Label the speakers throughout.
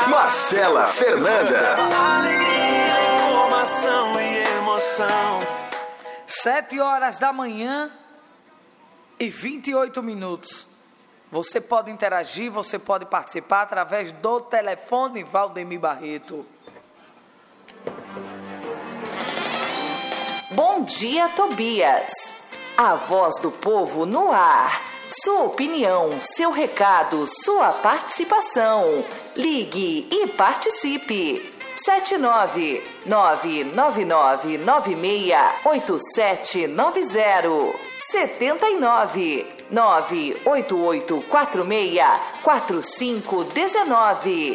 Speaker 1: Marcela Fernanda.
Speaker 2: Alegria, informação e emoção.
Speaker 3: 7h e 28 minutos. Você pode interagir, você pode participar através do telefone Valdemir Barreto.
Speaker 4: Bom dia, Tobias. A voz do povo no ar. Sua opinião, seu recado, sua participação. Ligue e participe. 79-99996-8790. 79-98846-4519.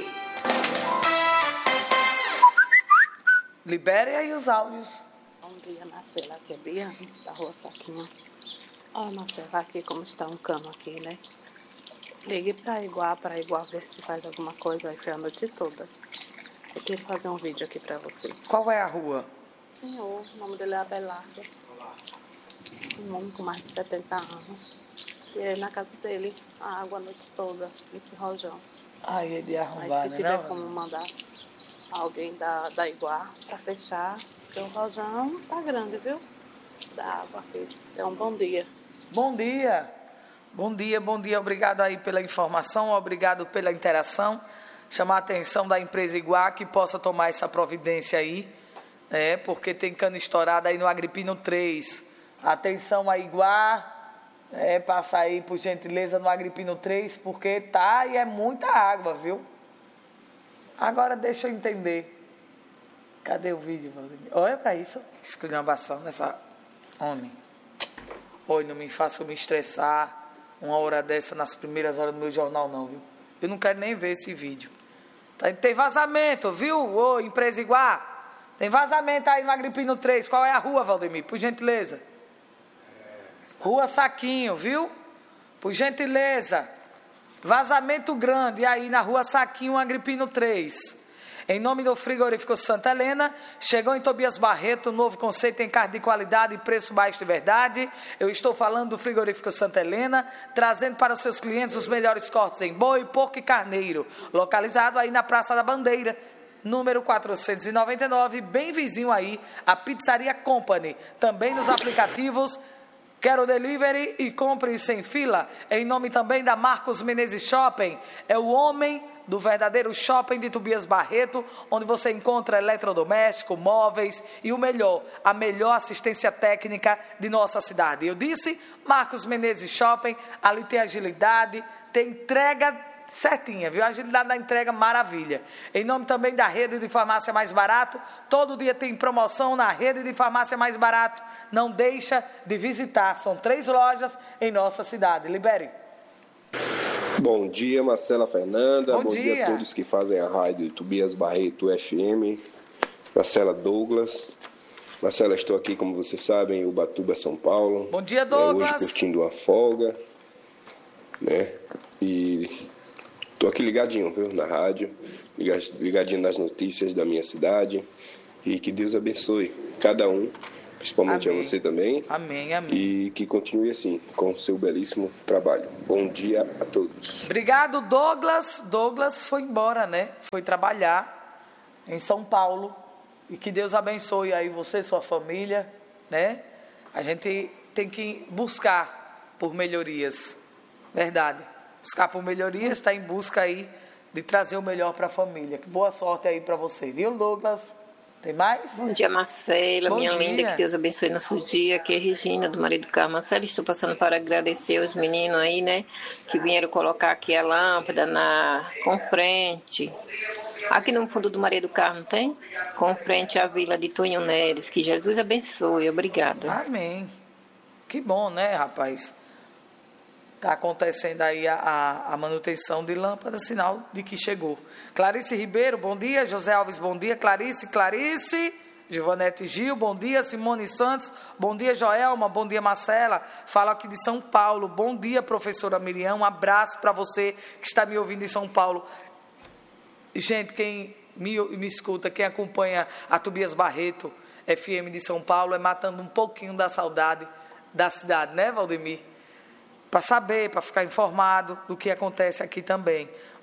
Speaker 3: Libere aí os áudios.
Speaker 5: Bom dia, Marcela, aqui é Biane, da Rua Saquinha. Olha, Marcela, aqui como está um cano aqui, né? Ligue para Iguá ver se faz alguma coisa. Aí foi a noite toda. Eu queria fazer um vídeo aqui para você.
Speaker 3: Qual é a rua?
Speaker 5: Senhor, o nome dele é Abelardo. Um homem com mais de 70 anos. E aí na casa dele, a água a noite toda, nesse rojão.
Speaker 3: Ai, ele é
Speaker 5: Aí
Speaker 3: arrombado,
Speaker 5: se tiver
Speaker 3: não?
Speaker 5: como mandar alguém da Iguá para fechar, porque o rojão tá grande, viu? Da água aqui. É um bom dia.
Speaker 3: Bom dia. Bom dia, bom dia. Obrigado aí pela informação, obrigado pela interação. Chamar a atenção da empresa Iguá que possa tomar essa providência aí, né? Porque tem cano estourado aí no Agripino 3. Atenção a Iguá, passa aí por gentileza no Agripino 3, porque tá e é muita água, viu? Agora deixa eu entender. Cadê o vídeo, Valdemir? Olha pra isso. Esculhambação nessa homem. Oi, não me faça me estressar uma hora dessa nas primeiras horas do meu jornal, não, viu? Eu não quero nem ver esse vídeo. Tem vazamento, viu? Ô, empresa Iguá. Tem vazamento aí no Agripino 3. Qual é a rua, Valdemir? Por gentileza. Rua Saquinho, viu? Por gentileza. Vazamento grande aí na Rua Saquinho, Agripino 3. Em nome do frigorífico Santa Helena, chegou em Tobias Barreto, um novo conceito em carne de qualidade e preço baixo de verdade. Eu estou falando do frigorífico Santa Helena, trazendo para os seus clientes os melhores cortes em boi, porco e carneiro. Localizado aí na Praça da Bandeira, número 499, bem vizinho aí, a Pizzaria Company. Também nos aplicativos Quero Delivery e Compre Sem Fila. Em nome também da Marcos Menezes Shopping. É o homem do verdadeiro shopping de Tobias Barreto, onde você encontra eletrodoméstico, móveis e a melhor assistência técnica de nossa cidade. Eu disse, Marcos Menezes Shopping, ali tem agilidade, tem entrega certinha, viu? A agilidade da entrega, maravilha. Em nome também da rede de farmácia mais barato, todo dia tem promoção na rede de farmácia mais barato. Não deixa de visitar, são 3 lojas em nossa cidade. Libere.
Speaker 6: Bom dia, Marcela Fernanda.
Speaker 3: Bom dia
Speaker 6: A todos que fazem a rádio Tobias Barreto FM. Marcela Douglas. Marcela, estou aqui, como vocês sabem, em Ubatuba, São Paulo.
Speaker 3: Bom dia, Douglas.
Speaker 6: Hoje curtindo uma folga, né? E estou aqui ligadinho, viu, na rádio, ligadinho nas notícias da minha cidade. E que Deus abençoe cada um, principalmente
Speaker 3: amém.
Speaker 6: A você também.
Speaker 3: Amém, amém.
Speaker 6: E que continue assim, com o seu belíssimo trabalho. Bom dia a todos.
Speaker 3: Obrigado, Douglas. Douglas foi embora, né? Foi trabalhar em São Paulo. E que Deus abençoe aí você, sua família, né? A gente tem que buscar por melhorias. Verdade. Buscar por melhorias, está em busca aí de trazer o melhor para a família. Que boa sorte aí para você, viu, Douglas? Tem mais?
Speaker 7: Bom dia, Marcela,
Speaker 3: Bom
Speaker 7: minha
Speaker 3: dia.
Speaker 7: linda, que Deus abençoe nosso dia. Aqui é Regina, do Marido Carmo. Marcela, estou passando para agradecer os meninos aí, né, que vieram colocar aqui a lâmpada com frente. Aqui no fundo do Marido Carmo tem? Com frente à vila de Tonho Neres. Que Jesus abençoe. Obrigada.
Speaker 3: Amém. Que bom, né, rapaz? Está acontecendo aí a manutenção de lâmpada, sinal de que chegou. Clarice Ribeiro, bom dia. José Alves, bom dia. Clarice. Givanete Gil, bom dia. Simone Santos, bom dia. Joelma, bom dia. Marcela, fala aqui de São Paulo. Bom dia, professora Miriam. Um abraço para você que está me ouvindo em São Paulo. Gente, quem me escuta, quem acompanha a Tobias Barreto, FM de São Paulo, é matando um pouquinho da saudade da cidade, né, Valdemir? Para saber, para ficar informado do que acontece aqui também.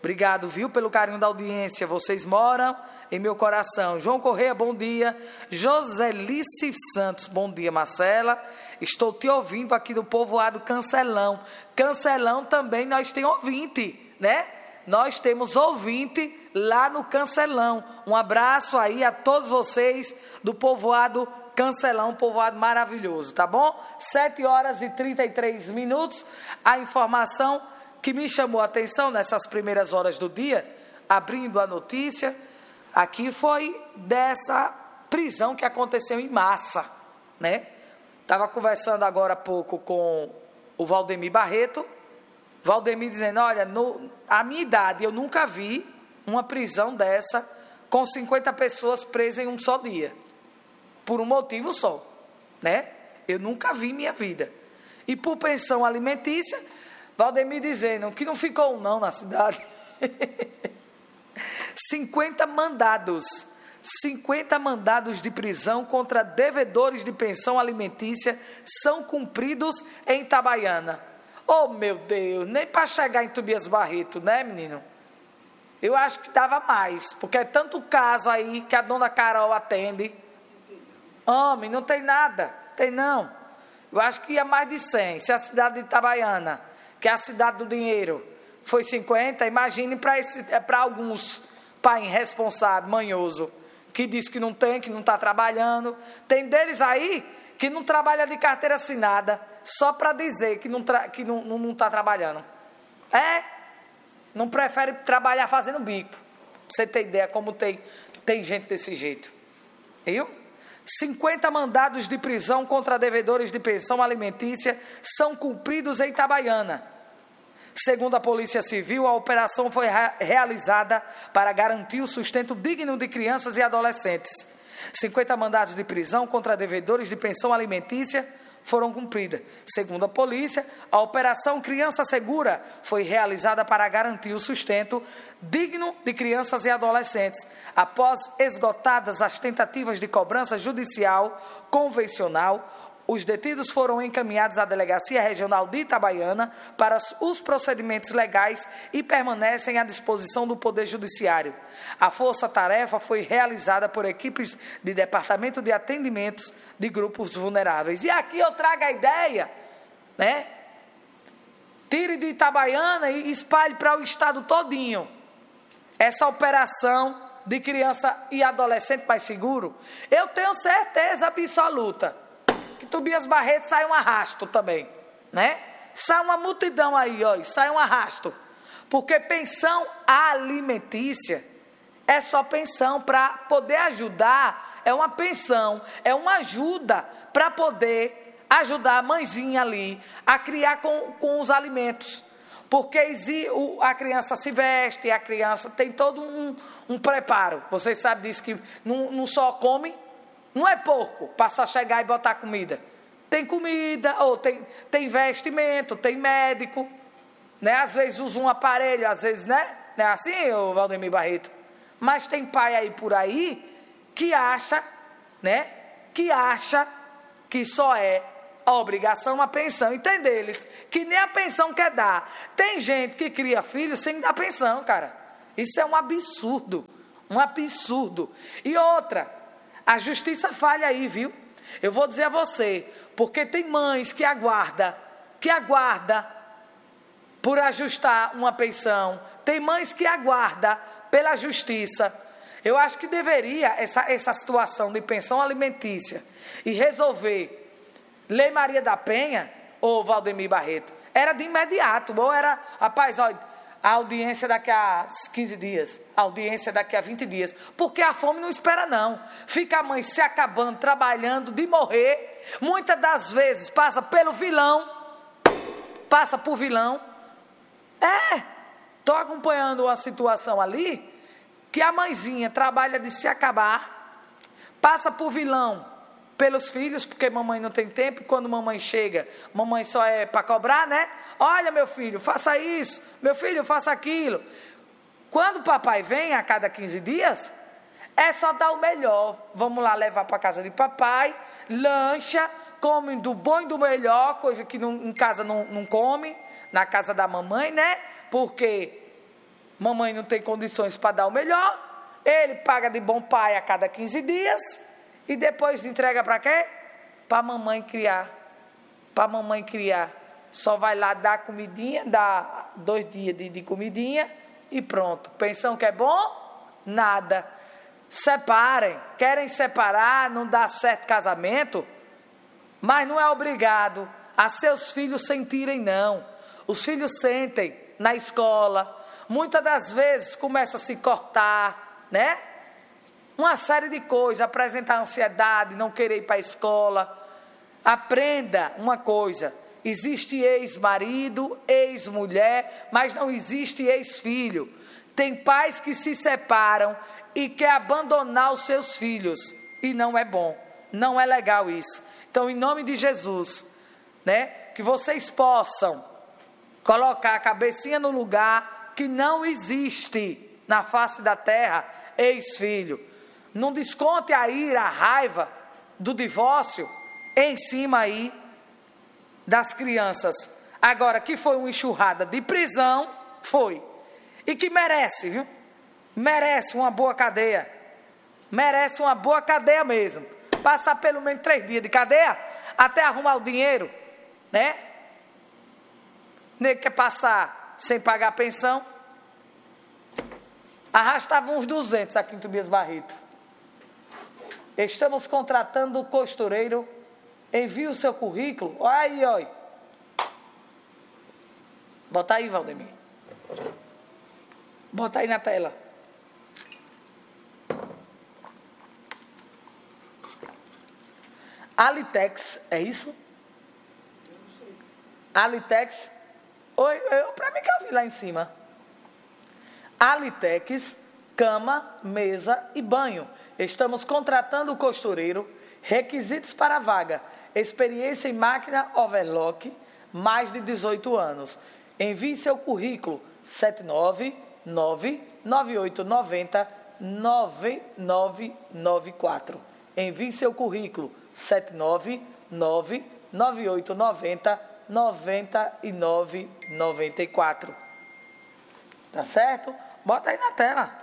Speaker 3: Obrigado, viu, pelo carinho da audiência. Vocês moram em meu coração. João Correia, bom dia. Joselice Santos, bom dia, Marcela. Estou te ouvindo aqui do povoado Cancelão. Cancelão também nós temos ouvinte, né? Nós temos ouvinte lá no Cancelão. Um abraço aí a todos vocês do povoado Cancelão, um povoado maravilhoso, tá bom? 7h33. A informação que me chamou a atenção nessas primeiras horas do dia, abrindo a notícia, aqui foi dessa prisão que aconteceu em massa, né? Estava conversando agora há pouco com o Valdemir Barreto, Valdemir dizendo, olha, a minha idade eu nunca vi uma prisão dessa com 50 pessoas presas em um só dia, por um motivo só, né? Eu nunca vi em minha vida. E por pensão alimentícia, Valdemir dizendo que não ficou não na cidade. 50 mandados de prisão contra devedores de pensão alimentícia são cumpridos em Itabaiana. Oh, meu Deus, nem para chegar em Tobias Barreto, né, menino? Eu acho que dava mais, porque é tanto caso aí que a dona Carol atende. Homem, não tem nada, tem não. Eu acho que ia mais de 100, se a cidade de Itabaiana, que é a cidade do dinheiro, foi 50, imagine para alguns pai irresponsável, manhoso, que diz que não tem, que não está trabalhando. Tem deles aí que não trabalha de carteira assinada, só para dizer que não está trabalhando. Não prefere trabalhar fazendo bico. Pra você ter ideia como tem gente desse jeito. Viu? 50 mandados de prisão contra devedores de pensão alimentícia são cumpridos em Itabaiana. Segundo a Polícia Civil, a operação foi realizada para garantir o sustento digno de crianças e adolescentes. 50 mandados de prisão contra devedores de pensão alimentícia foram cumpridas. Segundo a polícia, a Operação Criança Segura foi realizada para garantir o sustento digno de crianças e adolescentes. Após esgotadas as tentativas de cobrança judicial convencional, os detidos foram encaminhados à Delegacia Regional de Itabaiana para os procedimentos legais e permanecem à disposição do Poder Judiciário. A força-tarefa foi realizada por equipes de Departamento de Atendimentos de Grupos Vulneráveis. E aqui eu trago a ideia, né? Tire de Itabaiana e espalhe para o estado todinho essa operação de criança e adolescente mais seguro. Eu tenho certeza absoluta que Tobias Barreto sai um arrasto também, né? Sai uma multidão aí, ó, sai um arrasto. Porque pensão alimentícia é só pensão para poder ajudar, é uma pensão, é uma ajuda para poder ajudar a mãezinha ali a criar com os alimentos. Porque a criança se veste, a criança tem todo um preparo. Vocês sabem disso, que não só come. Não é pouco para só chegar e botar comida. Tem comida, ou tem vestimento, tem médico, né? Às vezes usa um aparelho, às vezes, né? Não é assim, ô Valdemir Barreto? Mas tem pai aí por aí que acha, né? Que acha que só é a obrigação a pensão. E tem deles que nem a pensão quer dar. Tem gente que cria filhos sem dar pensão, cara. Isso é um absurdo. Um absurdo. E outra, a justiça falha aí, viu? Eu vou dizer a você, porque tem mães que aguarda por ajustar uma pensão, tem mães que aguarda pela justiça. Eu acho que deveria essa situação de pensão alimentícia e resolver Lei Maria da Penha, ou Valdemir Barreto, era de imediato, ou era, rapaz, olha, a audiência daqui a 15 dias, a audiência daqui a 20 dias, porque a fome não espera não, fica a mãe se acabando, trabalhando, de morrer, muitas das vezes passa por vilão, estou acompanhando uma situação ali, que a mãezinha trabalha de se acabar, passa por vilão pelos filhos, porque mamãe não tem tempo, quando mamãe chega, mamãe só é para cobrar, né? Olha, meu filho, faça isso, meu filho, faça aquilo. Quando o papai vem a cada 15 dias, é só dar o melhor. Vamos lá levar para a casa de papai, lancha, come do bom e do melhor, coisa que em casa não come, na casa da mamãe, né? Porque mamãe não tem condições para dar o melhor, ele paga de bom pai a cada 15 dias e depois entrega para quê? Para mamãe criar. Para mamãe criar. Só vai lá dar comidinha, dá 2 dias de comidinha e pronto. Pensam que é bom? Nada. Separem. Querem separar, não dá certo casamento, mas não é obrigado a seus filhos sentirem, não. Os filhos sentem na escola. Muitas das vezes começa a se cortar, né? Uma série de coisas, apresentar ansiedade, não querer ir para a escola. Aprenda uma coisa, existe ex-marido, ex-mulher, mas não existe ex-filho. Tem pais que se separam e quer abandonar os seus filhos, e não é bom, não é legal isso. Então, em nome de Jesus, né, que vocês possam colocar a cabecinha no lugar que não existe na face da terra ex-filho. Não desconte a ira, a raiva do divórcio em cima aí das crianças. Agora, que foi uma enxurrada de prisão, foi. E que merece, viu? Merece uma boa cadeia. Merece uma boa cadeia mesmo. Passar pelo menos 3 dias de cadeia, até arrumar o dinheiro, né? Nem quer passar sem pagar a pensão. Arrastava uns 200 aqui em Tobias Barreto. Estamos contratando o costureiro. Envie o seu currículo. Olha aí, olha. Bota aí, Valdemir. Bota aí na tela. Alitex, é isso? Alitex. Oi, para mim que eu vi lá em cima. Alitex, cama, mesa e banho. Estamos contratando o costureiro. Requisitos para a vaga: experiência em máquina overlock, mais de 18 anos. Envie seu currículo 799-9890-9994. Envie seu currículo 799-9890-9994. Tá certo? Bota aí na tela.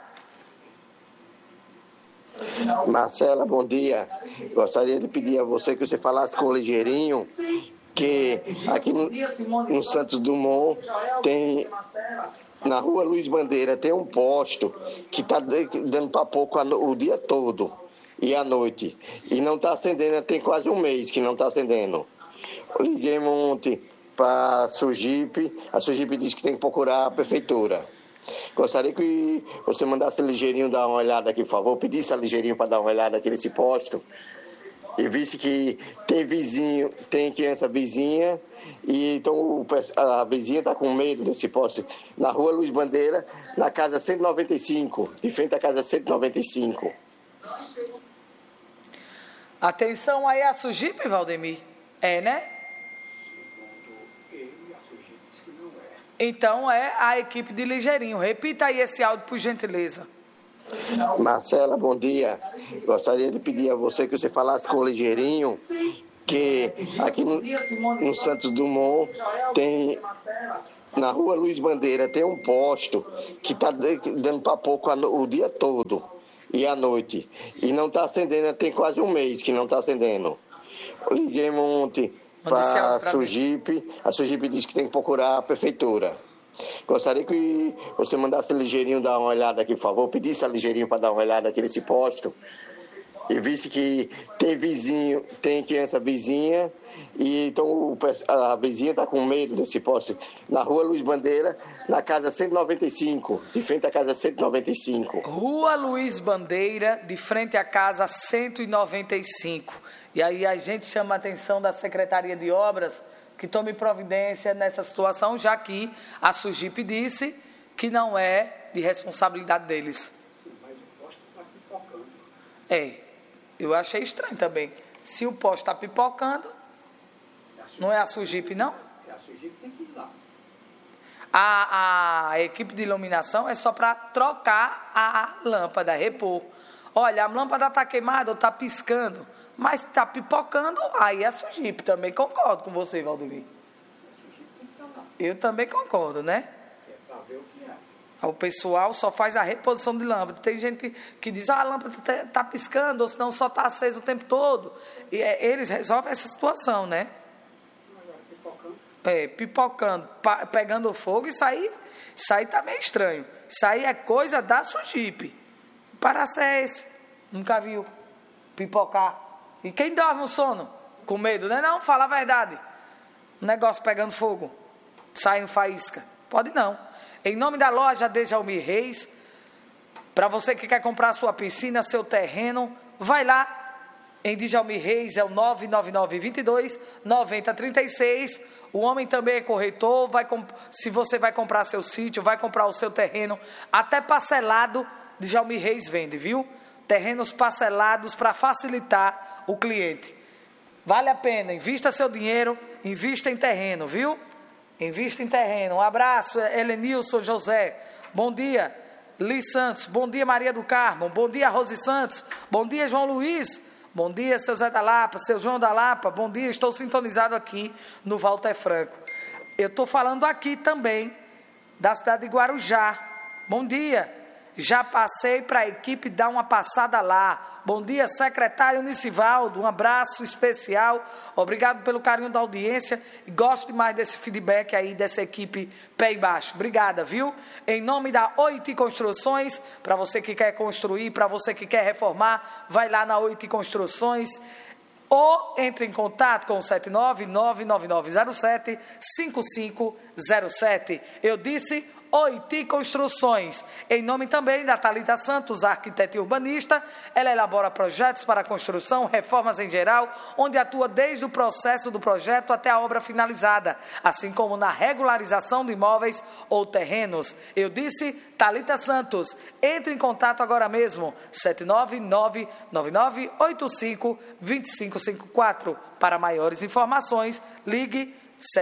Speaker 8: Marcela, bom dia. Gostaria de pedir a você que você falasse com o Ligeirinho, que aqui no Santos Dumont tem, na rua Luiz Bandeira, tem um posto que está dando para pouco o dia todo e à noite. E não está acendendo, tem quase um mês que não está acendendo. Eu liguei ontem para a Sugipe disse que tem que procurar a prefeitura. Gostaria que você mandasse Ligeirinho dar uma olhada aqui, por favor. Pedisse a Ligeirinho para dar uma olhada aqui nesse posto. E visse que tem vizinho, tem criança vizinha, e então a vizinha está com medo desse posto. Na rua Luiz Bandeira, na casa 195, de frente à casa 195.
Speaker 3: Atenção aí a Sugipe, Valdemir. É, né? Então é a equipe de Ligeirinho. Repita aí esse áudio, por gentileza.
Speaker 8: Marcela, bom dia. Gostaria de pedir a você que você falasse com o Ligeirinho, que aqui no Santos Dumont tem, na rua Luiz Bandeira, tem um posto que está dando para pouco o dia todo e à noite. E não está acendendo, tem quase um mês que não está acendendo. Eu liguei ontem para a Sugipe disse que tem que procurar a prefeitura. Gostaria que você mandasse Ligeirinho dar uma olhada aqui, por favor. Pedisse a Ligeirinho para dar uma olhada aqui nesse posto. E visse que tem vizinho, tem criança vizinha, e então a vizinha está com medo desse posto. Na rua Luiz Bandeira, na casa 195, de frente à casa 195.
Speaker 3: Rua Luiz Bandeira, de frente à casa 195. E aí a gente chama a atenção da Secretaria de Obras que tome providência nessa situação, já que a Sugipe disse que não é de responsabilidade deles.
Speaker 9: Sim, mas o posto está pipocando.
Speaker 3: Eu achei estranho também. Se o posto está pipocando, não é a Sugipe, não?
Speaker 9: A Sugipe tem que ir lá.
Speaker 3: A equipe de iluminação é só para trocar a lâmpada, repor. Olha, a lâmpada está queimada ou está piscando, mas está pipocando, aí é a Sugipe. Também concordo com você, Valdemir.
Speaker 9: A Sugipe tem que estar lá.
Speaker 3: Eu também concordo, né?
Speaker 9: É para ver o que é.
Speaker 3: O pessoal só faz a reposição de lâmpada. Tem gente que diz, a lâmpada está piscando, ou senão só está acesa o tempo todo. E eles resolvem essa situação, né? Pipocando, pegando fogo, isso aí está meio estranho. Isso aí é coisa da Sujipe. Paracés, nunca viu pipocar. E quem dorme no sono? Com medo, né? Não, fala a verdade. Um negócio pegando fogo, saindo faísca. Pode não. Em nome da loja Djalmir Reis, para você que quer comprar sua piscina, seu terreno, vai lá. Em Djalmir Reis é o 99922-9036. O homem também é corretor. Se você vai comprar seu sítio, vai comprar o seu terreno, até parcelado, Djalmir Reis vende, viu? Terrenos parcelados para facilitar o cliente. Vale a pena, invista seu dinheiro, invista em terreno, viu? Invista em terreno. Um abraço, Helenilson José. Bom dia, Liz Santos. Bom dia, Maria do Carmo. Bom dia, Rose Santos. Bom dia, João Luiz. Bom dia, seu Zé da Lapa, seu João da Lapa. Bom dia, estou sintonizado aqui no Walter Franco. Eu estou falando aqui também da cidade de Guarujá. Bom dia. Já passei para a equipe dar uma passada lá. Bom dia, secretário Nicivaldo, um abraço especial, obrigado pelo carinho da audiência, e gosto demais desse feedback aí, dessa equipe pé embaixo, obrigada, viu? Em nome da Oiti Construções, para você que quer construir, para você que quer reformar, vai lá na Oiti Construções, ou entre em contato com o 7999907-5507, eu disse Oiti Construções, em nome também da Thalita Santos, arquiteta e urbanista. Ela elabora projetos para construção, reformas em geral, onde atua desde o processo do projeto até a obra finalizada, assim como na regularização de imóveis ou terrenos. Eu disse Thalita Santos, entre em contato agora mesmo, 79999852554. Para maiores informações, ligue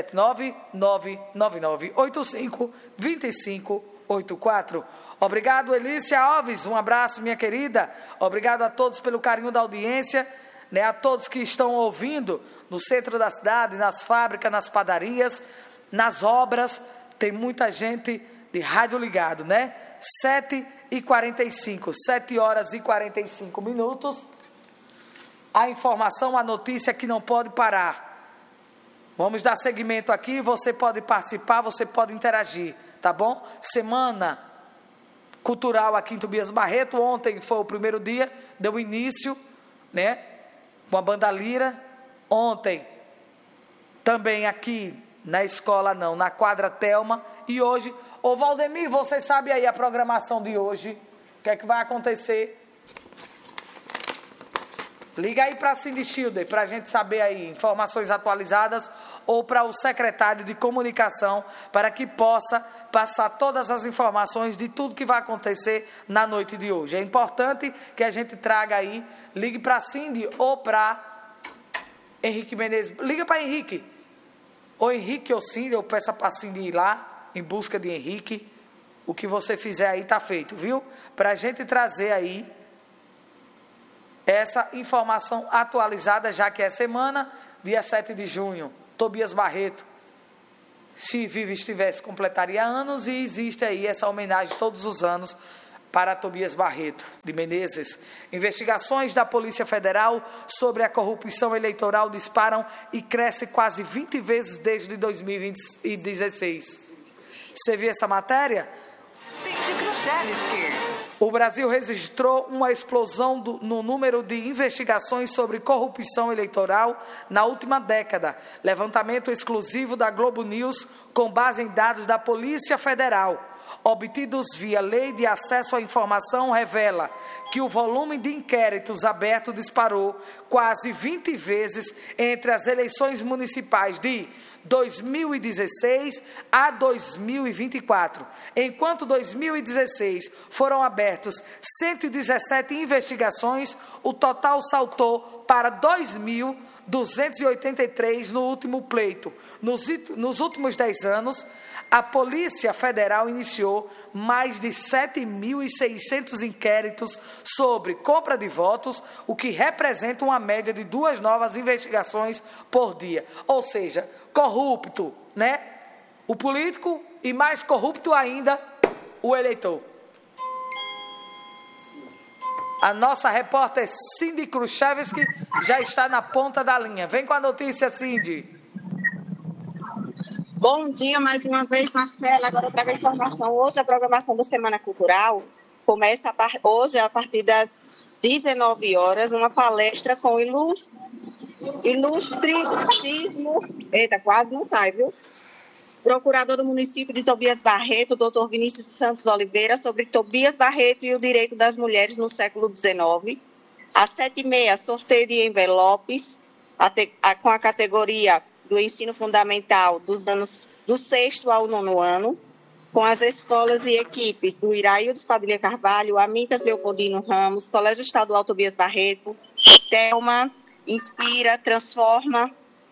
Speaker 3: 79999852584. Obrigado, Elícia Alves, um abraço, minha querida. Obrigado a todos pelo carinho da audiência, né? A todos que estão ouvindo no centro da cidade, nas fábricas, nas padarias, nas obras. Tem muita gente de rádio ligado, né? 7h45, 7h45. A informação, a notícia que não pode parar. Vamos dar seguimento aqui, você pode participar, você pode interagir, tá bom? Semana cultural aqui em Tobias Barreto, ontem foi o primeiro dia, deu início, né? Com a banda Lira. Ontem, também aqui na escola não, na quadra Telma. E hoje, ô Valdemir, você sabe aí a programação de hoje? O que é que vai acontecer? Liga aí para a Cindy Schilder, para a gente saber aí informações atualizadas, ou para o secretário de comunicação, para que possa passar todas as informações de tudo que vai acontecer na noite de hoje. É importante que a gente traga aí, ligue para a Cindy ou para Henrique Menezes. Liga para Henrique, ou Henrique ou Cindy, ou peça para a Cindy ir lá, em busca de Henrique. O que você fizer aí está feito, viu? Para a gente trazer aí essa informação atualizada, já que é semana, dia 7 de junho, Tobias Barreto, se vivo estivesse, completaria anos, e existe aí essa homenagem todos os anos para Tobias Barreto de Menezes. Investigações da Polícia Federal sobre a corrupção eleitoral disparam e cresce quase 20 vezes desde 2016. Você viu essa matéria? O Brasil registrou uma explosão no número de investigações sobre corrupção eleitoral na última década. Levantamento exclusivo da Globo News com base em dados da Polícia Federal, obtidos via Lei de Acesso à Informação, revela que o volume de inquéritos abertos disparou quase 20 vezes entre as eleições municipais de 2016 a 2024. Enquanto 2016 foram abertos 117 investigações, o total saltou para 2.283 no último pleito. Nos últimos 10 anos, a Polícia Federal iniciou mais de 7.600 inquéritos sobre compra de votos, o que representa uma média de 2 novas investigações por dia. Ou seja, corrupto, né? O político, e mais corrupto ainda, o eleitor. A nossa repórter Cindy Khrushchevski já está na ponta da linha. Vem com a notícia, Cindy.
Speaker 10: Bom dia mais uma vez, Marcela. Agora eu trago a informação. Hoje a programação da Semana Cultural começa hoje a partir das 19 horas, uma palestra com ilustríssimo... Eita, quase não sai, viu? Procurador do município de Tobias Barreto, Dr. Vinícius Santos Oliveira, sobre Tobias Barreto e o direito das mulheres no século XIX. Às 7h30, sorteio de envelopes com a categoria do ensino fundamental dos anos do 6º ao 9º ano, com as escolas e equipes do Iraildes Padilha Carvalho, Amintas Leopoldino Ramos, Colégio Estadual Tobias Barreto, Telma, Inspira, Transforma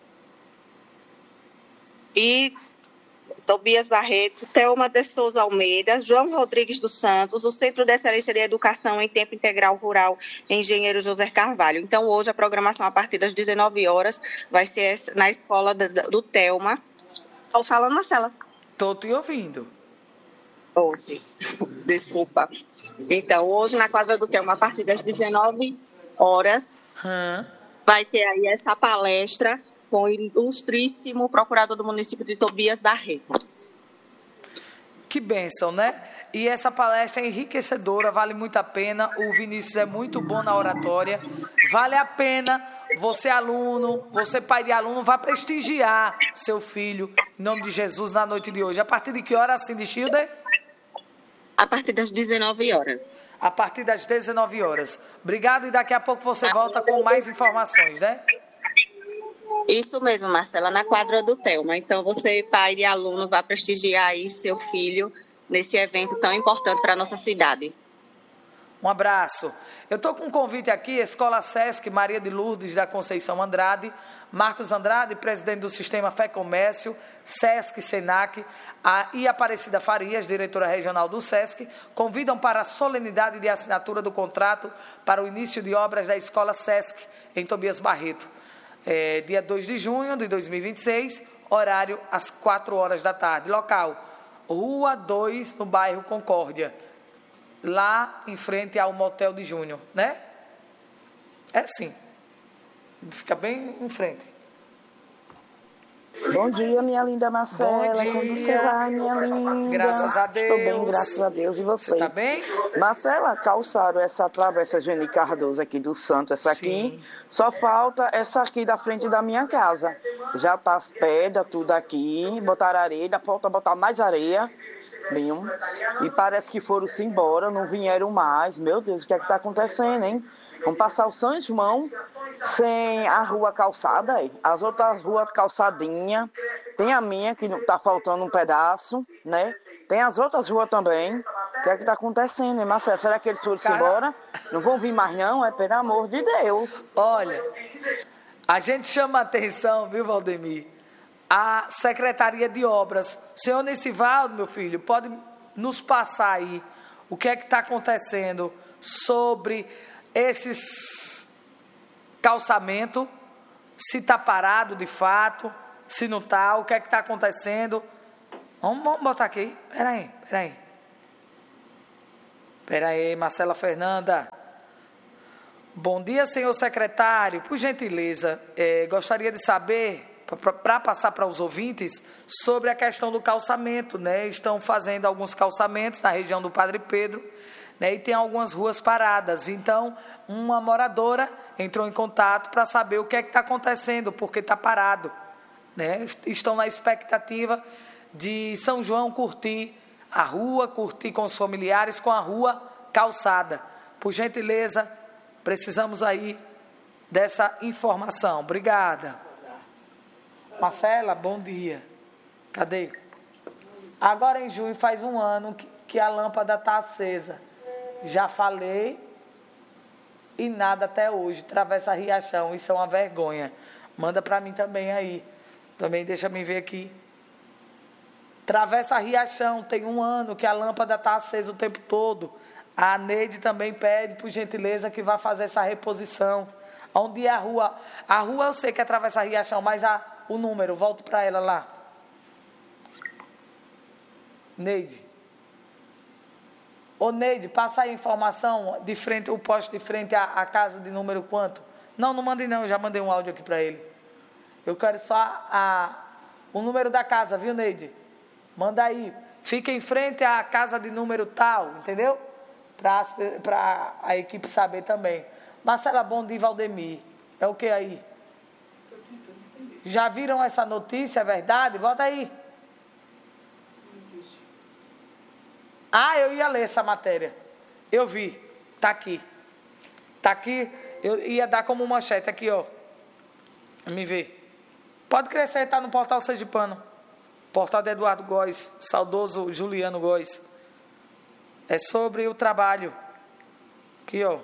Speaker 10: e Tobias Barreto, Telma de Souza Almeida, João Rodrigues dos Santos, o Centro de Excelência de Educação em Tempo Integral Rural, Engenheiro José Carvalho. Então, hoje, a programação, a partir das 19 horas, vai ser na escola do Telma. Estou falando, Marcela?
Speaker 3: Estou te ouvindo.
Speaker 10: Hoje. Desculpa. Então, hoje, na quadra do Telma, a partir das 19 horas, vai ter aí essa palestra com o ilustríssimo procurador do município de Tobias Barreto.
Speaker 3: Que bênção, né? E essa palestra é enriquecedora, vale muito a pena. O Vinícius é muito bom na oratória. Vale a pena você, aluno, você, pai de aluno, vá prestigiar seu filho, em nome de Jesus, na noite de hoje. A partir de que hora, Cindy Schilder?
Speaker 10: A partir das 19 horas.
Speaker 3: A partir das 19 horas. Obrigado, e daqui a pouco você volta com mais informações, né?
Speaker 10: Isso mesmo, Marcela, na quadra do Telma. Então, você, pai de aluno, vai prestigiar aí seu filho nesse evento tão importante para a nossa cidade.
Speaker 3: Um abraço. Eu estou com um convite aqui, Escola Sesc Maria de Lourdes da Conceição Andrade, Marcos Andrade, presidente do Sistema Fé Comércio, Sesc Senac, e Aparecida Farias, diretora regional do Sesc, convidam para a solenidade de assinatura do contrato para o início de obras da Escola Sesc, em Tobias Barreto. Dia 2 de junho de 2026, horário às 4 horas da tarde. Local, Rua 2, no bairro Concórdia, lá em frente ao Motel de Júnior, né? É sim, fica bem em frente.
Speaker 11: Bom dia, minha linda Marcela.
Speaker 3: Bom dia.
Speaker 11: Como você vai, minha linda?
Speaker 3: Graças a Deus.
Speaker 11: Estou bem, graças a Deus. E você?
Speaker 3: Você tá bem?
Speaker 11: Marcela, calçaram essa travessa Geni Cardoso aqui do Santo, essa aqui. Só falta essa aqui da frente da minha casa. Já tá as pedras, tudo aqui. Botaram areia, falta botar mais areia. Bem, e parece que foram-se embora, não vieram mais. Meu Deus, o que é que tá acontecendo, hein? Vamos passar o São João sem a rua calçada, aí. As outras ruas calçadinha. Tem a minha, que tá faltando um pedaço, né? Tem as outras ruas também. O que é que tá acontecendo, hein, Marcelo? Será que eles foram-se embora? Não vão vir mais não? É pelo amor de Deus.
Speaker 3: Olha, a gente chama a atenção, viu, Valdemir? A Secretaria de Obras. Senhor Nicivaldo, meu filho, pode nos passar aí o que é que está acontecendo sobre esses calçamentos, se está parado de fato, se não está, o que é que está acontecendo. Vamos botar aqui, peraí, Marcela Fernanda. Bom dia, senhor secretário, por gentileza, gostaria de saber, para passar para os ouvintes, sobre a questão do calçamento, né? Estão fazendo alguns calçamentos na região do Padre Pedro, né? E tem algumas ruas paradas. Então, uma moradora entrou em contato para saber o que é que está acontecendo, porque está parado, né? Estão na expectativa de São João curtir a rua, curtir com os familiares, com a rua calçada. Por gentileza, precisamos aí dessa informação. Obrigada. Marcela, bom dia. Cadê? Agora em junho faz um ano que a lâmpada está acesa. Já falei e nada até hoje. Travessa Riachão, isso é uma vergonha. Manda para mim também aí. Também deixa me ver aqui. Travessa Riachão, tem um ano que a lâmpada está acesa o tempo todo. A Neide também pede, por gentileza, que vá fazer essa reposição. Onde é a rua? A rua eu sei que é Travessa Riachão, mas o número, volto para ela lá. Neide. Ô Neide, passa aí a informação de frente, o poste de frente à casa de número quanto? Não mandei não, eu já mandei um áudio aqui para ele. Eu quero só o número da casa, viu, Neide? Manda aí. Fica em frente à casa de número tal, entendeu? Para a equipe saber também. Marcela, bom dia, Valdemir. É o que aí? Já viram essa notícia, é verdade? Bota aí. Eu ia ler essa matéria. Eu vi. Tá aqui. Tá aqui. Eu ia dar como manchete aqui, ó. Me vê. Pode crescer, tá no portal Sergipano. Portal de Eduardo Góes, saudoso Juliano Góes. É sobre o trabalho. Aqui, ó.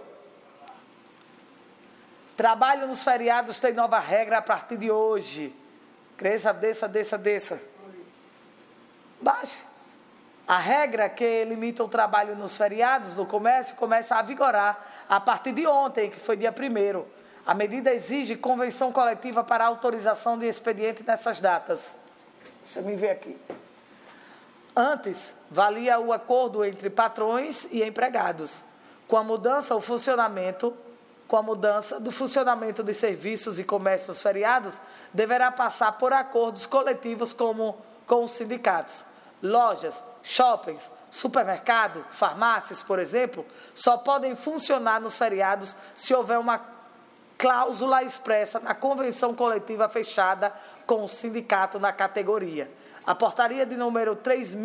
Speaker 3: Trabalho nos feriados tem nova regra a partir de hoje. Cresça, desça. Baixe. A regra que limita o trabalho nos feriados do comércio começa a vigorar a partir de ontem, que foi dia 1º. A medida exige convenção coletiva para autorização de expediente nessas datas. Deixa eu me ver aqui. Antes, valia o acordo entre patrões e empregados. Com a mudança do funcionamento de serviços e comércios feriados, deverá passar por acordos coletivos com os sindicatos. Lojas, shoppings, supermercado, farmácias, por exemplo, só podem funcionar nos feriados se houver uma cláusula expressa na convenção coletiva fechada com o sindicato na categoria. A portaria de número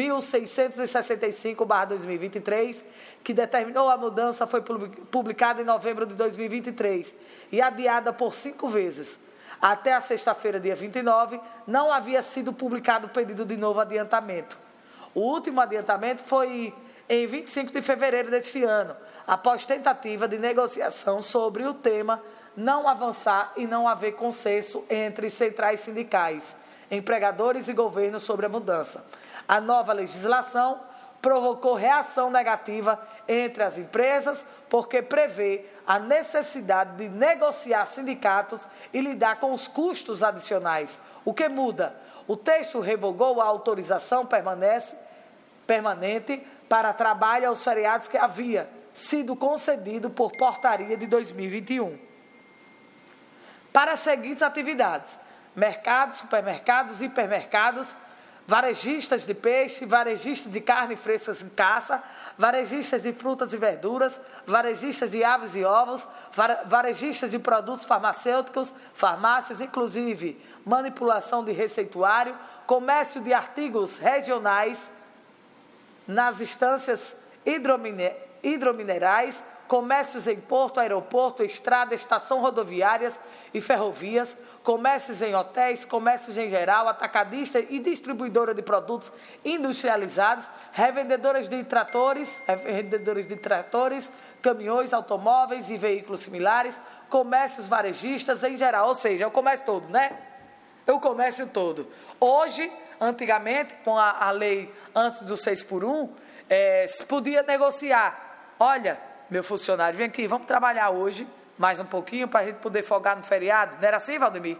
Speaker 3: 3.665/2023, que determinou a mudança, foi publicada em novembro de 2023 e adiada por 5 vezes. Até a sexta-feira, dia 29, não havia sido publicado o pedido de novo adiantamento. O último adiantamento foi em 25 de fevereiro deste ano, após tentativa de negociação sobre o tema não avançar e não haver consenso entre centrais sindicais, empregadores e governo sobre a mudança. A nova legislação provocou reação negativa entre as empresas, porque prevê a necessidade de negociar sindicatos e lidar com os custos adicionais. O que muda? O texto revogou a autorização permanente para trabalho aos feriados que havia sido concedido por portaria de 2021. Para as seguintes atividades: mercados, supermercados, hipermercados, varejistas de peixe, varejistas de carne frescas em caça, varejistas de frutas e verduras, varejistas de aves e ovos, varejistas de produtos farmacêuticos, farmácias, inclusive manipulação de receituário, comércio de artigos regionais nas instâncias hidrominerais, comércios em porto, aeroporto, estrada, estação rodoviárias e ferrovias, comércios em hotéis, comércios em geral, atacadista e distribuidora de produtos industrializados, revendedoras de tratores, caminhões, automóveis e veículos similares, comércios varejistas em geral, ou seja, é o comércio todo, né? É o comércio todo. Hoje, antigamente, com a lei antes do 6x1, se podia negociar. Olha, meu funcionário, vem aqui, vamos trabalhar hoje, mais um pouquinho, para a gente poder folgar no feriado. Não era assim, Valdemir?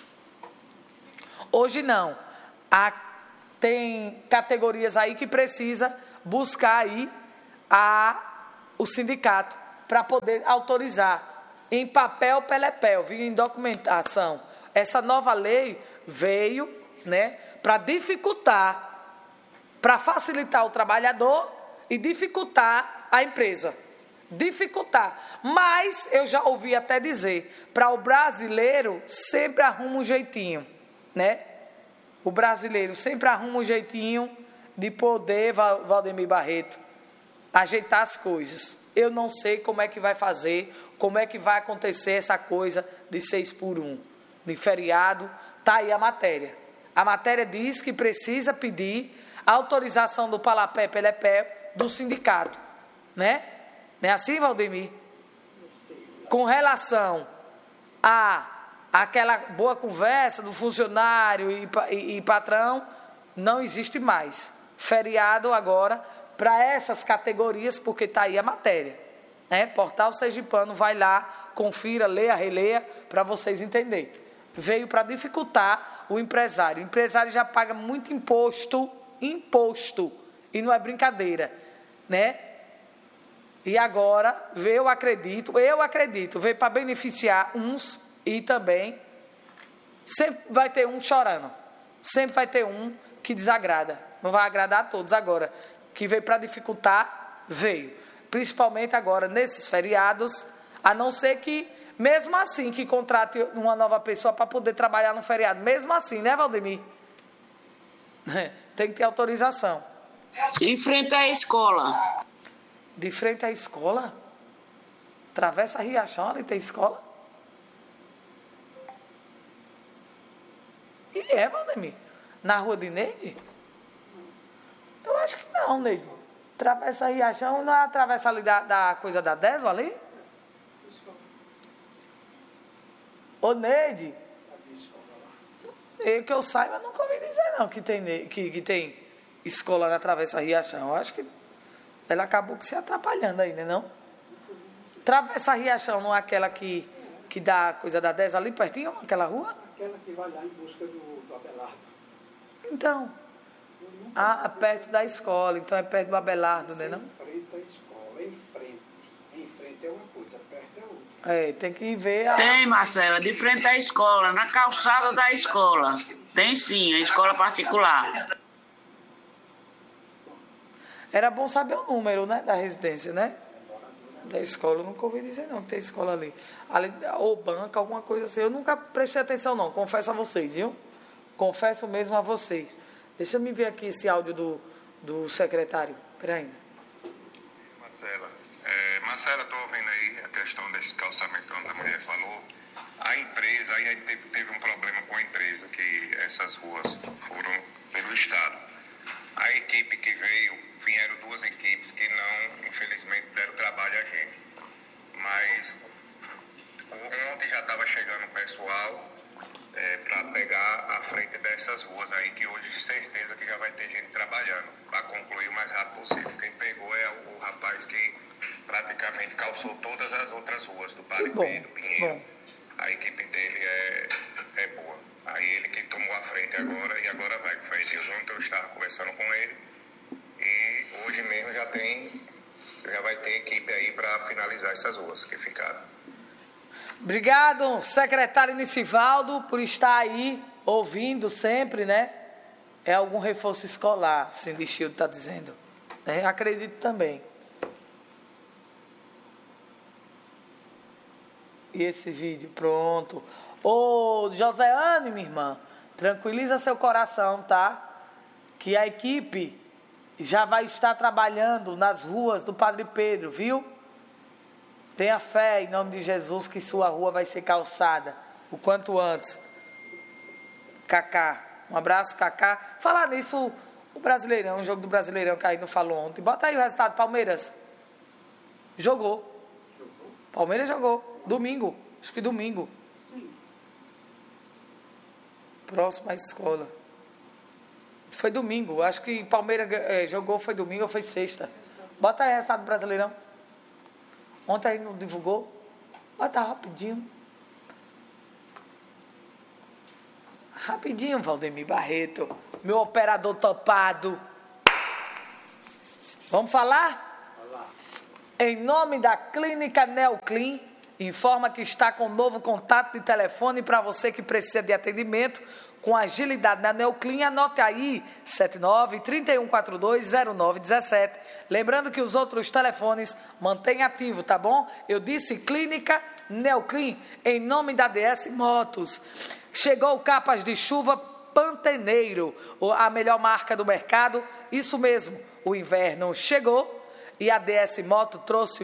Speaker 3: Hoje não. Tem categorias aí que precisa buscar aí o sindicato para poder autorizar. Em papel, pelepel, viu, em documentação. Essa nova lei veio, né, para dificultar, para facilitar o trabalhador e dificultar a empresa. Dificultar. Mas eu já ouvi até dizer, para o brasileiro sempre arruma um jeitinho, né? O brasileiro sempre arruma um jeitinho de poder, Valdemir Barreto, ajeitar as coisas. Eu não sei como é que vai fazer, como é que vai acontecer essa coisa de 6x1, de feriado. Está aí a matéria. A matéria diz que precisa pedir a autorização do Palapé Pelepé do sindicato, né? Não é assim, Valdemir? Com relação àquela boa conversa do funcionário e patrão, não existe mais. Feriado agora para essas categorias, porque está aí a matéria, né? Portal Sergipano, vai lá, confira, leia, releia, para vocês entenderem. Veio para dificultar o empresário. O empresário já paga muito imposto, e não é brincadeira, né? E agora, eu acredito, veio para beneficiar uns e também sempre vai ter um chorando. Sempre vai ter um que desagrada. Não vai agradar a todos agora. Que veio para dificultar, veio. Principalmente agora, nesses feriados, a não ser que, mesmo assim, que contrate uma nova pessoa para poder trabalhar no feriado. Mesmo assim, né, Valdemir? Tem que ter autorização.
Speaker 12: De frente à escola.
Speaker 3: De frente à escola? Travessa Riachão, ali tem escola? E Valdemir? Na rua de Neide? Eu acho que não, Neide. Travessa Riachão, não é a travessa ali da coisa da Desva ali? Ô, Neide. Que eu saiba, nunca ouvi dizer não que tem escola na travessa Riachão. Eu acho que ela acabou se atrapalhando aí, né, não? Travessa Riachão não é aquela que dá coisa da 10 ali pertinho, aquela rua?
Speaker 9: Aquela que vai lá em busca do Abelardo.
Speaker 3: Então, perto da escola, então é perto do Abelardo, né, não?
Speaker 9: Em frente à escola, em frente é uma coisa, perto é outra.
Speaker 3: Tem que ver...
Speaker 12: Tem, Marcela, de frente à escola, na calçada da escola. Tem sim, a escola particular.
Speaker 3: Era bom saber o número, né, da residência, né? Da escola, eu nunca ouvi dizer não, que tem escola ali. Ou banca, alguma coisa assim. Eu nunca prestei atenção não, confesso a vocês, viu? Confesso mesmo a vocês. Deixa eu me ver aqui esse áudio do secretário. Espera ainda.
Speaker 13: Marcela, estou ouvindo aí a questão desse calçamento onde a mulher falou. A empresa, aí teve um problema com a empresa, que essas ruas foram pelo Estado. A equipe que vieram 2 equipes que não, infelizmente, deram trabalho a gente. Mas ontem já estava chegando o pessoal para pegar a frente dessas ruas aí, que hoje certeza que já vai ter gente trabalhando, para concluir o mais rápido possível. Quem pegou é o rapaz que praticamente calçou todas as outras ruas, do Padre Pedro, Pinheiro. A equipe dele é boa. Aí ele que tomou a frente agora, e agora vai com fé em Deus. Ontem eu estava conversando com ele, e hoje mesmo já vai ter equipe aí para finalizar essas ruas que ficaram.
Speaker 3: Obrigado, secretário Nicivaldo, por estar aí ouvindo sempre, né? É algum reforço escolar, Cindy Shield está dizendo. Acredito também. E esse vídeo, pronto. Ô, Joséane, minha irmã, tranquiliza seu coração, tá? Que a equipe já vai estar trabalhando nas ruas do Padre Pedro, viu? Tenha fé, em nome de Jesus, que sua rua vai ser calçada o quanto antes. Cacá, um abraço, Cacá. Falar nisso, o Brasileirão, o jogo do Brasileirão que a gente não falou ontem. Bota aí o resultado, Palmeiras. Jogou. Palmeiras jogou. Domingo, acho que domingo. Próxima escola. Foi domingo, acho que Palmeiras jogou, foi domingo ou foi sexta. Bota aí o resultado do Brasileirão. Ontem aí não divulgou. Bota rapidinho. Rapidinho, Valdemir Barreto. Meu operador topado. Vamos falar? Em nome da Clínica Neoclin, informa que está com um novo contato de telefone para você que precisa de atendimento com agilidade na Neoclin. Anote aí, 79-3142-0917. Lembrando que os outros telefones mantém ativo, tá bom? Eu disse Clínica Neoclin, em nome da DS Motos. Chegou capas de chuva Pantaneiro, a melhor marca do mercado. Isso mesmo, o inverno chegou e a DS Moto trouxe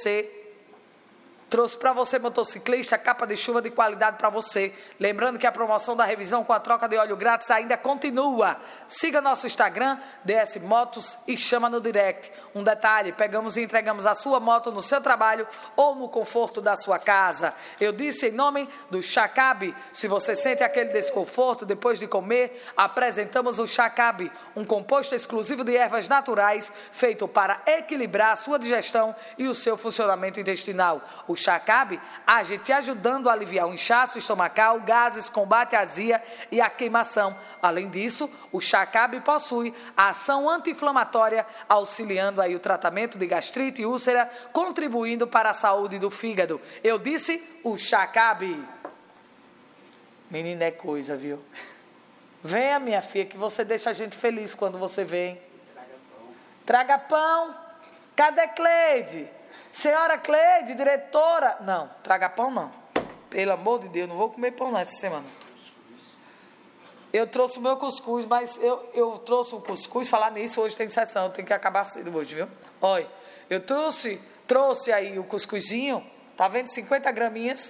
Speaker 3: para você, motociclista, capa de chuva de qualidade para você. Lembrando que a promoção da revisão com a troca de óleo grátis ainda continua. Siga nosso Instagram, DS Motos, e chama no direct. Um detalhe, pegamos e entregamos a sua moto no seu trabalho ou no conforto da sua casa. Eu disse em nome do Chacab. Se você sente aquele desconforto depois de comer, apresentamos o Chacab, um composto exclusivo de ervas naturais feito para equilibrar a sua digestão e o seu funcionamento intestinal. O Chá-Cabe, age te ajudando a aliviar o inchaço estomacal, gases, combate a azia e a queimação. Além disso, o Chá-Cabe possui a ação anti-inflamatória, auxiliando aí o tratamento de gastrite e úlcera, contribuindo para a saúde do fígado. Eu disse o Chá-Cabe. Menina, é coisa, viu? Venha, minha filha, que você deixa a gente feliz quando você vem. Traga pão. Cadê Cleide? Senhora Cleide, diretora. Não, traga pão não. Pelo amor de Deus, não vou comer pão não essa semana. Eu trouxe o meu cuscuz, mas eu trouxe o cuscuz. Falar nisso, hoje tem sessão, eu tenho que acabar cedo hoje, viu? Olha, eu trouxe aí o cuscuzinho. Tá vendo? 50 graminhas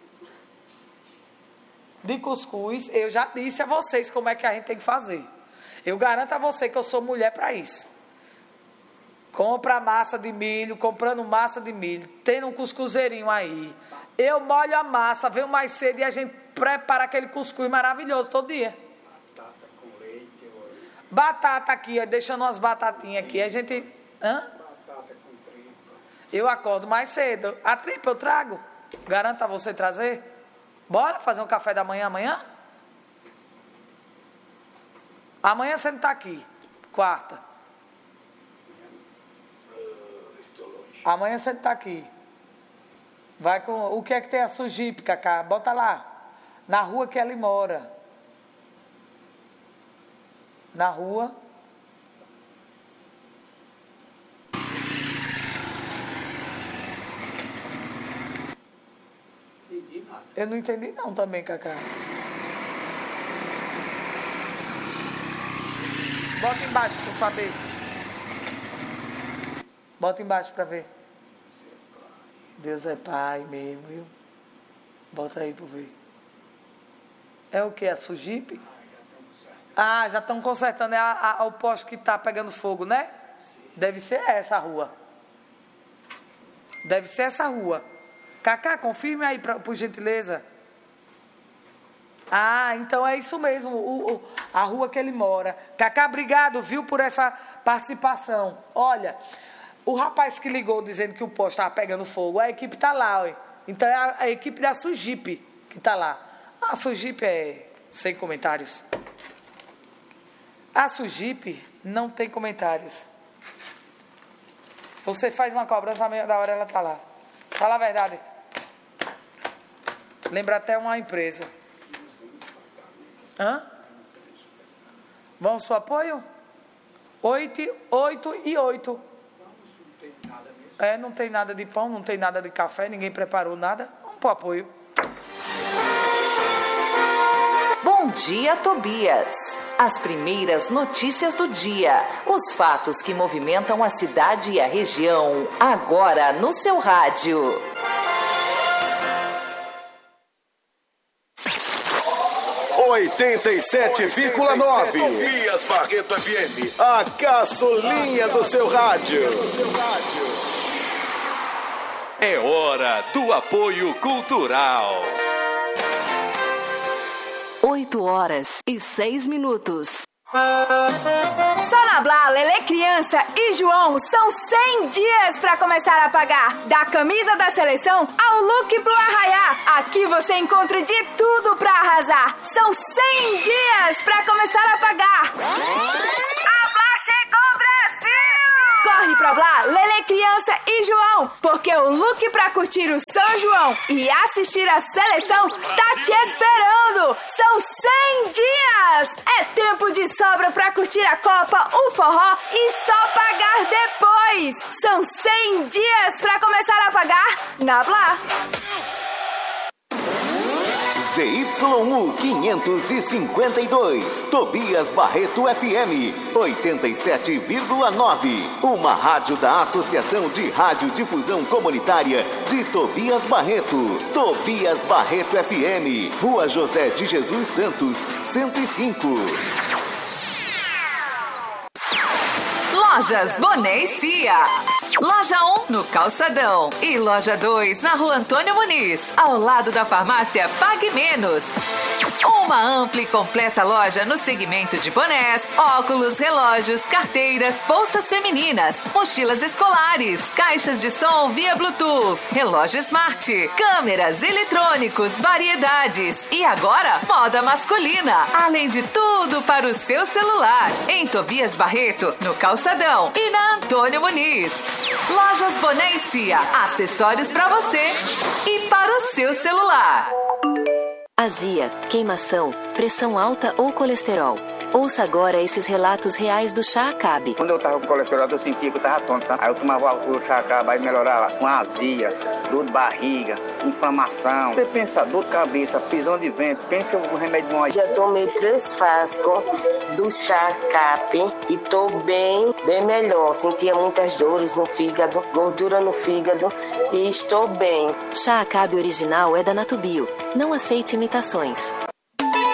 Speaker 3: de cuscuz. Eu já disse a vocês como é que a gente tem que fazer. Eu garanto a você que eu sou mulher para isso. Compra massa de milho, comprando massa de milho, tendo um cuscuzeirinho aí. Eu molho a massa, venho mais cedo e a gente prepara aquele cuscuz maravilhoso todo dia.
Speaker 9: Batata com leite.
Speaker 3: Batata aqui, ó, deixando umas batatinhas aqui. A gente... Hã?
Speaker 9: Batata com tripa.
Speaker 3: Eu acordo mais cedo. A tripa eu trago. Garanto a você trazer. Bora fazer um café da manhã amanhã? Amanhã você não está aqui. Quarta. Amanhã você está aqui. Vai com... O que é que tem a Sujipe, Cacá? Bota lá. Na rua que ela mora. Na rua. Eu não entendi não também, Cacá. Bota embaixo para saber. Bota embaixo para ver. Deus é pai mesmo, viu? Bota aí para ver. É o que? A Sujipe? Ah, já estão consertando. É o poste que está pegando fogo, né? Deve ser essa rua. Deve ser essa rua. Cacá, confirme aí, por gentileza. Ah, então é isso mesmo, a rua que ele mora. Cacá, obrigado, viu, por essa participação. Olha, o rapaz que ligou dizendo que o poste estava pegando fogo, a equipe está lá, ó. Então é a equipe da Sujipe que está lá. A Sujipe é sem comentários. A Sujipe não tem comentários. Você faz uma cobrança, na meia da hora ela está lá. Fala a verdade. Lembra até uma empresa. Hã? Vamos seu apoio? 8 e 8. É, não tem nada de pão, não tem nada de café, ninguém preparou nada. Vamos pro apoio.
Speaker 4: Bom dia, Tobias. As primeiras notícias do dia. Os fatos que movimentam a cidade e a região. Agora no seu rádio.
Speaker 1: 87,9.
Speaker 14: Tobias Barreto FM.
Speaker 1: A caçulinha do seu rádio.
Speaker 15: É hora do apoio cultural.
Speaker 16: 8h06. Só na Blá, Lelê Criança e João são 100 dias para começar a pagar. Da camisa da seleção ao look pro arraiá. Aqui você encontra de tudo para arrasar. São 100 dias para começar a pagar. A Blá chegou, Brasil! Corre pra Blá, Lelê Criança e João, porque o look pra curtir o São João e assistir a seleção tá te esperando. São 100 dias! É tempo de sobra pra curtir a Copa, o forró e só pagar depois. São 100 dias pra começar a pagar na Blá.
Speaker 1: ZYU 552, Tobias Barreto FM 87,9. Uma rádio da Associação de Radiodifusão Comunitária de Tobias Barreto. Tobias Barreto FM, Rua José de Jesus Santos, 105.
Speaker 16: Lojas Boné e Cia.
Speaker 4: Loja 1 no Calçadão e Loja 2 na Rua Antônio Muniz, ao lado da farmácia Pague Menos. Uma ampla e completa loja no segmento de bonés, óculos, relógios, carteiras, bolsas femininas, mochilas escolares, caixas de som via Bluetooth, relógio smart, câmeras, eletrônicos, variedades e agora moda masculina, além de tudo para o seu celular. Em Tobias Barreto, no Calçadão e na Antônio Muniz. Lojas Boné e Cia, acessórios para você e para o seu celular.
Speaker 17: Azia, queimação, pressão alta ou colesterol. Ouça agora esses relatos reais do Chá Acabe.
Speaker 18: Quando eu tava com colesterol, eu sentia que eu tava tonto, sabe? Aí eu tomava o Chá Acabe, aí melhorava com azia, dor de barriga, inflamação. Você pensa, dor de cabeça, prisão de vento, pensa o remédio bom aí.
Speaker 19: Já tomei 3 frascos do Chá Acabe e tô bem melhor. Sentia muitas dores no fígado, gordura no fígado e estou bem.
Speaker 17: Chá Acabe original é da Natubio. Não aceite imitações.